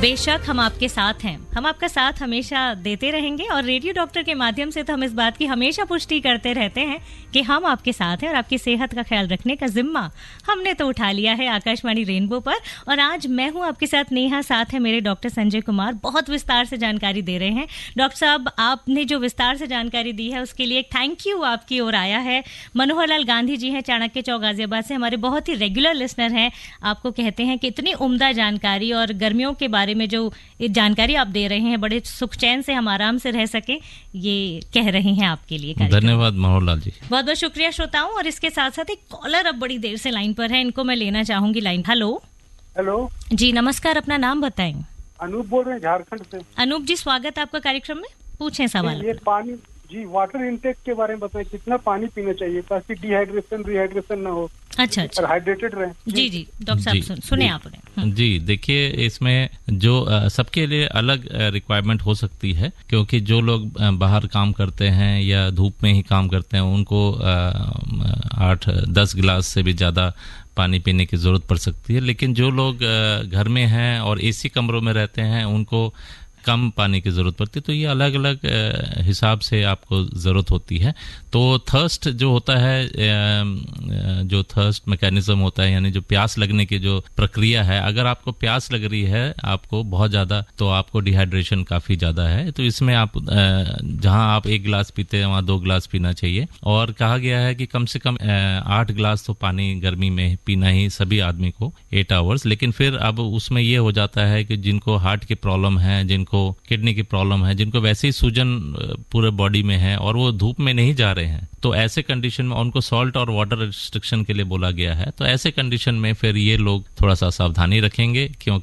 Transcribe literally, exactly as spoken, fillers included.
बेशक हम आपके साथ हैं, हम आपका साथ हमेशा देते रहेंगे और रेडियो डॉक्टर के माध्यम से तो हम इस बात की हमेशा पुष्टि करते रहते हैं कि हम आपके साथ हैं और आपकी सेहत का ख्याल रखने का जिम्मा हमने तो उठा लिया है आकाशवाणी रेनबो पर। और आज मैं हूं आपके साथ नेहा, साथ है मेरे डॉक्टर संजय कुमार, बहुत विस्तार से जानकारी दे रहे हैं। डॉक्टर साहब, आपने जो विस्तार से जानकारी दी है उसके लिए थैंक यू आपकी ओर आया है। मनोहर लाल गांधी जी हैं चाणक्य चौक गाजियाबाद से, हमारे बहुत ही रेगुलर लिसनर हैं। आपको कहते हैं कि इतनी उम्दा जानकारी और गर्मियों के बारे में जो जानकारी आप दे रहे हैं, बड़े सुख चैन से हम आराम से रह सके, ये कह रहे हैं आपके लिए। धन्यवाद मनोहर लाल जी, बहुत बहुत शुक्रिया श्रोताओं। और इसके साथ साथ एक कॉलर अब बड़ी देर से लाइन पर है, इनको मैं लेना चाहूंगी लाइन। हेलो हेलो जी, नमस्कार, अपना नाम बताएं। अनूप बोल रहे हैं झारखंड से। अनूप जी, स्वागत है आपका कार्यक्रम में, पूछें सवाल। ये पानी जी, वाटर इनटेक के बारे में बताएं, कितना पानी पीना चाहिए ताकि डिहाइड्रेशन रिहाइड्रेशन ना हो, अच्छा अच्छा, हाइड्रेटेड रहे। जी जी डॉक्टर साहब सुन, सुने आपने। जी देखिए, इसमें जो आ, सबके लिए अलग रिक्वायरमेंट हो सकती है, क्योंकि जो लोग आ, बाहर काम करते हैं या धूप में ही काम करते हैं उनको आठ दस गिलास से भी ज़्यादा पानी पीने की ज़रूरत पड़ सकती है। लेकिन जो लोग आ, घर में हैं और एसी कमरों में रहते हैं उनको कम पानी की ज़रूरत पड़ती है। तो ये अलग अलग हिसाब से आपको ज़रूरत होती है। तो थर्स्ट जो होता है, जो थर्स्ट मैकेनिज्म होता है, यानी जो प्यास लगने की जो प्रक्रिया है, अगर आपको प्यास लग रही है आपको बहुत ज़्यादा, तो आपको डिहाइड्रेशन काफ़ी ज़्यादा है। तो इसमें आप जहां आप एक गिलास पीते हैं वहाँ दो गिलास पीना चाहिए। और कहा गया है कि कम से कम आठ गिलास तो पानी गर्मी में पीना ही सभी आदमी को, एट आवर्स। लेकिन फिर अब उसमें ये हो जाता है कि जिनको हार्ट की प्रॉब्लम है, जिनको किडनी की प्रॉब्लम है, जिनको वैसे ही सूजन पूरे बॉडी में है और वो धूप में नहीं जा रहे हैं, तो ऐसे कंडीशन में उनको सॉल्ट और वाटर रिस्ट्रिक्शन के लिए बोला गया है। तो ऐसे कंडीशन में फिर ये लोग थोड़ा सा सावधानी रखेंगे, क्योंकि